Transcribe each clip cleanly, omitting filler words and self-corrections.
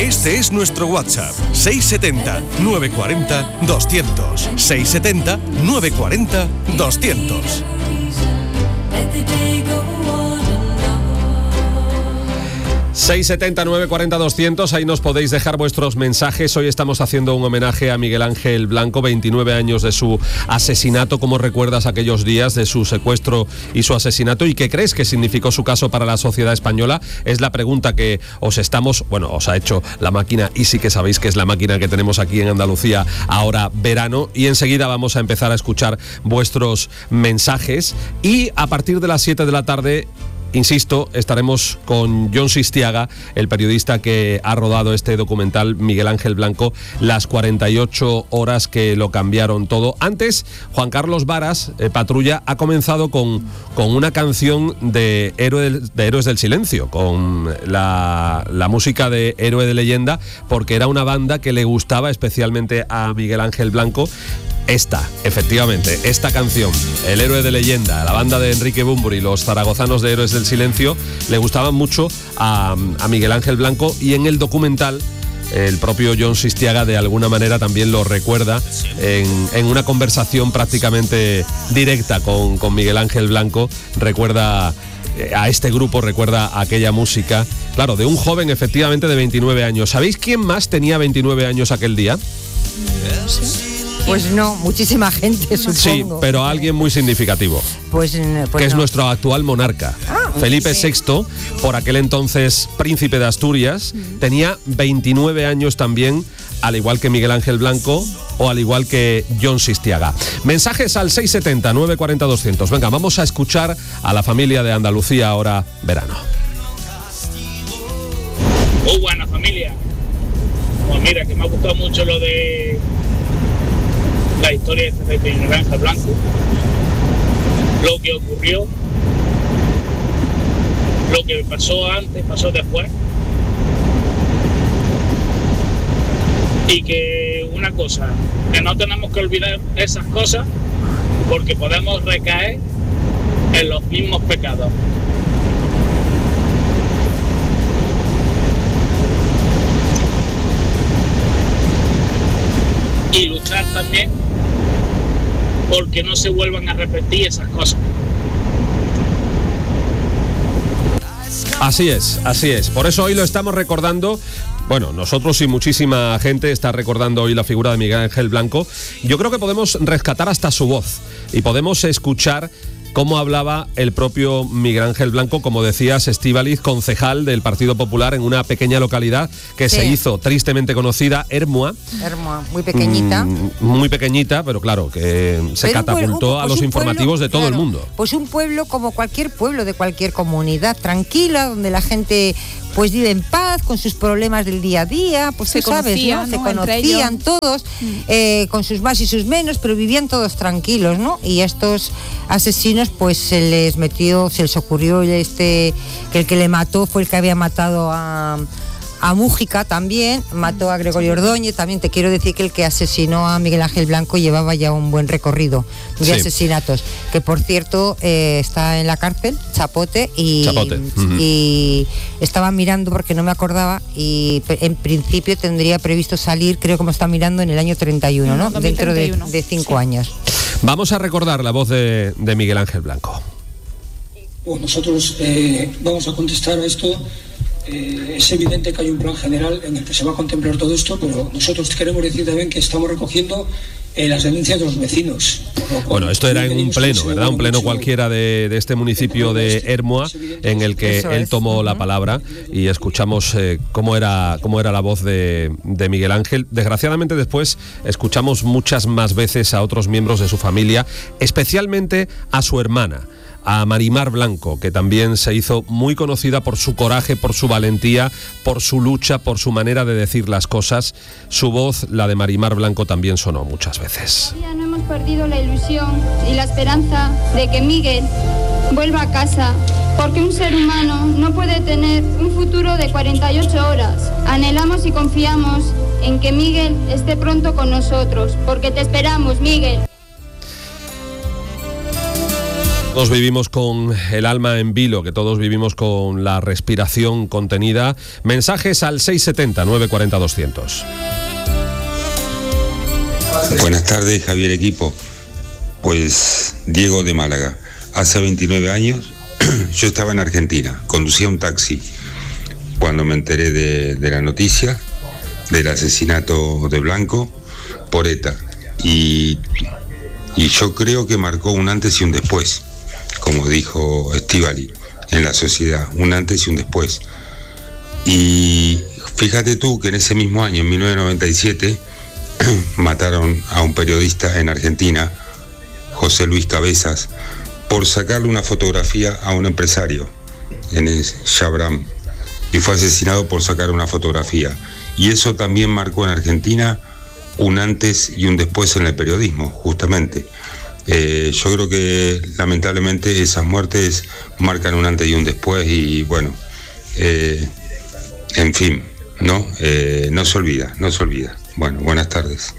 Este es nuestro WhatsApp, 670 940 200. 670 940 200. 670 940 200, ahí nos podéis dejar vuestros mensajes. Hoy estamos haciendo un homenaje a Miguel Ángel Blanco, 29 años de su asesinato. ¿Cómo recuerdas aquellos días de su secuestro y su asesinato? ¿Y qué crees que significó su caso para la sociedad española? Es la pregunta que os ha hecho la máquina, y sí que sabéis que es la máquina que tenemos aquí en Andalucía ahora verano, y enseguida vamos a empezar a escuchar vuestros mensajes, y a partir de las 7 de la tarde, insisto, estaremos con Jon Sistiaga, el periodista que ha rodado este documental Miguel Ángel Blanco, las 48 horas que lo cambiaron todo. Antes, Juan Carlos Varas, Patrulla, ha comenzado con una canción de Héroes del Silencio, con la música de Héroe de Leyenda, porque era una banda que le gustaba especialmente a Miguel Ángel Blanco. Esta canción, El Héroe de Leyenda, la banda de Enrique Bunbury, los zaragozanos de Héroes del Silencio, le gustaban mucho a Miguel Ángel Blanco, y en el documental el propio Jon Sistiaga de alguna manera también lo recuerda en una conversación prácticamente directa con Miguel Ángel Blanco. Recuerda a este grupo, recuerda aquella música, claro, de un joven efectivamente de 29 años. ¿Sabéis quién más tenía 29 años aquel día? Pues no, muchísima gente, supongo. Sí, pero alguien muy significativo. Pues que es nuestro actual monarca. Felipe VI, por aquel entonces príncipe de Asturias, tenía 29 años también, al igual que Miguel Ángel Blanco o al igual que Jon Sistiaga. Mensajes al 670 940 200. Venga, vamos a escuchar a la familia de Andalucía ahora verano. Muy buena familia. Pues mira, que me ha gustado mucho lo de la historia de Miguel Ángel Blanco, lo que ocurrió, lo que pasó antes, pasó después, y que una cosa, que no tenemos que olvidar esas cosas, porque podemos recaer en los mismos pecados. Y luchar también porque no se vuelvan a repetir esas cosas. Así es. Por eso hoy lo estamos recordando. Bueno, nosotros y muchísima gente está recordando hoy la figura de Miguel Ángel Blanco. Yo creo que podemos rescatar hasta su voz y podemos escuchar cómo hablaba el propio Miguel Ángel Blanco, como decías, Estíbaliz, concejal del Partido Popular en una pequeña localidad que se hizo tristemente conocida, Hermua, muy pequeñita. Muy pequeñita, pero claro, que se catapultó a los informativos de todo el mundo. Pues un pueblo como cualquier pueblo de cualquier comunidad, tranquila, donde la gente pues vive en paz, con sus problemas del día a día, pues tú sabes, ¿no? Se conocían todos, con sus más y sus menos, pero vivían todos tranquilos, ¿no? Y estos asesinos, pues se les ocurrió que el que le mató fue el que había matado a Mújica también, mató a Gregorio Ordóñez también. Te quiero decir que el que asesinó a Miguel Ángel Blanco llevaba ya un buen recorrido de asesinatos, que por cierto está en la cárcel, Chapote, y estaba mirando porque no me acordaba, y en principio tendría previsto salir, creo que me está mirando, en el año 31, ¿no? 2031. Dentro de 5 años. Vamos a recordar la voz de Miguel Ángel Blanco. Pues nosotros vamos a contestar a esto. Es evidente que hay un plan general en el que se va a contemplar todo esto, pero nosotros queremos decir también que estamos recogiendo las denuncias de los vecinos. Bueno, esto era en un pleno, ¿verdad? Un pleno cualquiera de este municipio de Hermua, en el que él tomó la palabra y escuchamos cómo era la voz de Miguel Ángel. Desgraciadamente después escuchamos muchas más veces a otros miembros de su familia, especialmente a su hermana, a Marimar Blanco, que también se hizo muy conocida por su coraje, por su valentía, por su lucha, por su manera de decir las cosas. Su voz, la de Marimar Blanco, también sonó muchas veces. Ya no hemos perdido la ilusión y la esperanza de que Miguel vuelva a casa, porque un ser humano no puede tener un futuro de 48 horas. Anhelamos y confiamos en que Miguel esté pronto con nosotros, porque te esperamos, Miguel. todos vivimos con el alma en vilo, que todos vivimos con la respiración contenida. Mensajes al 670-940-200. Buenas tardes, Javier, equipo. Pues Diego de Málaga. Hace 29 años yo estaba en Argentina, conducía un taxi cuando me enteré de la noticia del asesinato de Blanco por ETA. Y yo creo que marcó un antes y un después, como dijo Estíbali, en la sociedad, un antes y un después. Y fíjate tú que en ese mismo año, en 1997, mataron a un periodista en Argentina, José Luis Cabezas, por sacarle una fotografía a un empresario en el Chabram, y fue asesinado por sacar una fotografía. Y eso también marcó en Argentina un antes y un después en el periodismo, justamente. Yo creo que lamentablemente esas muertes marcan un antes y un después, y bueno, en fin, no se olvida. Bueno, buenas tardes.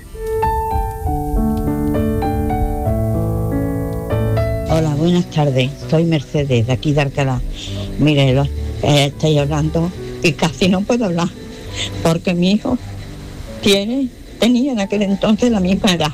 Hola, buenas tardes. Soy Mercedes, de aquí de Alcalá. Mire, estoy hablando y casi no puedo hablar, porque mi hijo tenía en aquel entonces la misma edad.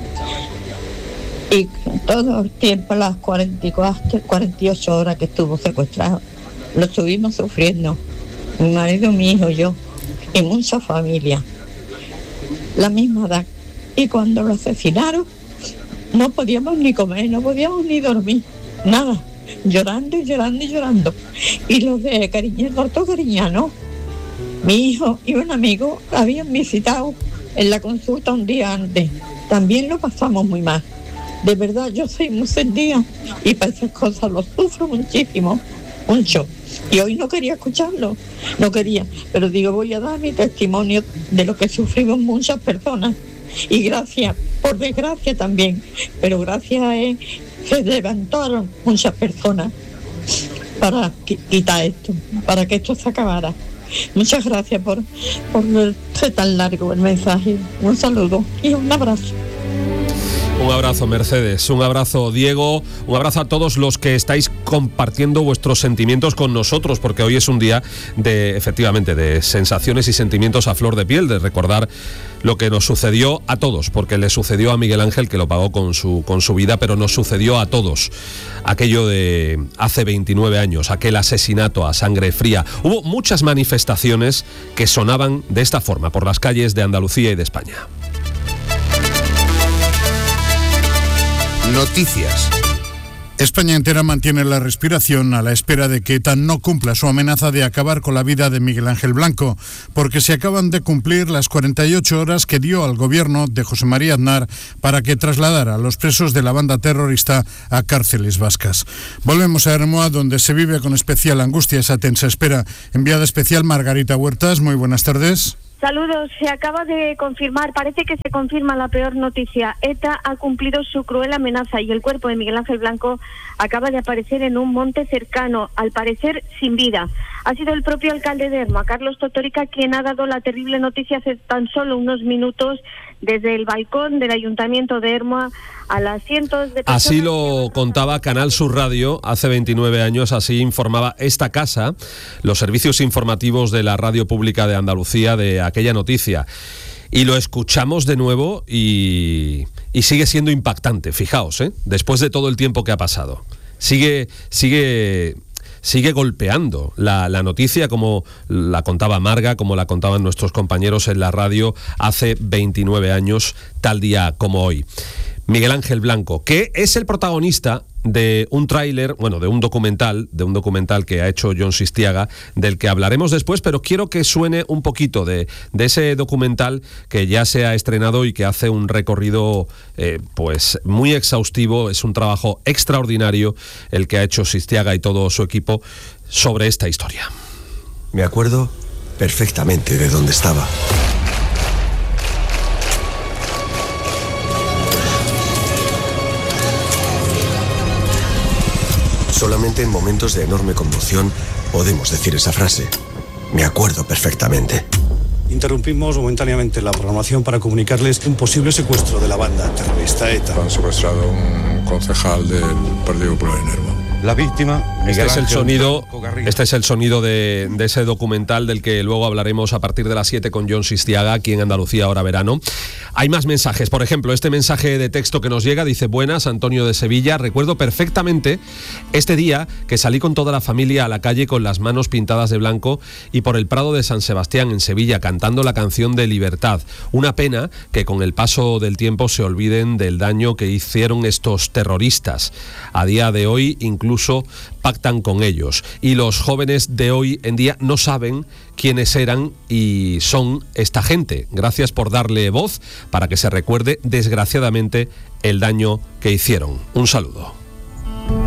Y todo el tiempo, las 48 horas que estuvo secuestrado, lo estuvimos sufriendo. Mi marido, mi hijo, yo y mucha familia. La misma edad. Y cuando lo asesinaron, no podíamos ni comer, no podíamos ni dormir, nada. Llorando y llorando y llorando. Y los de Puerto Cariñano, mi hijo y un amigo habían visitado en la consulta un día antes. También lo pasamos muy mal. De verdad, yo soy muy sentida y para esas cosas lo sufro muchísimo, mucho. Y hoy no quería escucharlo, no quería. Pero digo, voy a dar mi testimonio de lo que sufrimos muchas personas. Y gracias, por desgracia también, pero gracias a él se levantaron muchas personas para quitar esto, para que esto se acabara. Muchas gracias por ser tan largo el mensaje. Un saludo y un abrazo. Un abrazo, Mercedes, un abrazo, Diego, un abrazo a todos los que estáis compartiendo vuestros sentimientos con nosotros, porque hoy es un día efectivamente, de sensaciones y sentimientos a flor de piel, de recordar lo que nos sucedió a todos, porque le sucedió a Miguel Ángel, que lo pagó con su vida, pero nos sucedió a todos aquello de hace 29 años, aquel asesinato a sangre fría. Hubo muchas manifestaciones que sonaban de esta forma por las calles de Andalucía y de España. Noticias. España entera mantiene la respiración a la espera de que ETA no cumpla su amenaza de acabar con la vida de Miguel Ángel Blanco, porque se acaban de cumplir las 48 horas que dio al gobierno de José María Aznar para que trasladara a los presos de la banda terrorista a cárceles vascas. Volvemos a Ermua, donde se vive con especial angustia esa tensa espera. Enviada especial Margarita Huertas, muy buenas tardes. Saludos, se acaba de confirmar, parece que se confirma la peor noticia. ETA ha cumplido su cruel amenaza y el cuerpo de Miguel Ángel Blanco acaba de aparecer en un monte cercano, al parecer sin vida. Ha sido el propio alcalde de Ermua, Carlos Totórica, quien ha dado la terrible noticia hace tan solo unos minutos desde el balcón del Ayuntamiento de Ermua a las cientos de personas. Así lo contaba Canal Sur Radio hace 29 años, así informaba esta casa, los servicios informativos de la Radio Pública de Andalucía, de aquella noticia. Y lo escuchamos de nuevo y sigue siendo impactante, fijaos, después de todo el tiempo que ha pasado. Sigue golpeando la noticia, como la contaba Marga, como la contaban nuestros compañeros en la radio hace 29 años, tal día como hoy. Miguel Ángel Blanco, que es el protagonista de un tráiler, de un documental que ha hecho Jon Sistiaga, del que hablaremos después, pero quiero que suene un poquito de ese documental que ya se ha estrenado y que hace un recorrido pues muy exhaustivo. Es un trabajo extraordinario el que ha hecho Sistiaga y todo su equipo sobre esta historia. Me acuerdo perfectamente de dónde estaba. Solamente en momentos de enorme conmoción podemos decir esa frase. Me acuerdo perfectamente. interrumpimos momentáneamente la programación para comunicarles un posible secuestro de la banda terrorista ETA. Han secuestrado a un concejal del Partido Popular en Nerva. La víctima, este es el sonido de ese documental del que luego hablaremos a partir de las 7 con Jon Sistiaga, aquí en Andalucía Ahora Verano. Hay más mensajes, por ejemplo, este mensaje de texto que nos llega, dice: buenas, Antonio de Sevilla, recuerdo perfectamente este día que salí con toda la familia a la calle con las manos pintadas de blanco y por el Prado de San Sebastián en Sevilla cantando la canción de Libertad. Una pena que con el paso del tiempo se olviden del daño que hicieron estos terroristas. A día de hoy incluso pactan con ellos y los jóvenes de hoy en día no saben quiénes eran y son esta gente. Gracias por darle voz para que se recuerde desgraciadamente el daño que hicieron. Un saludo.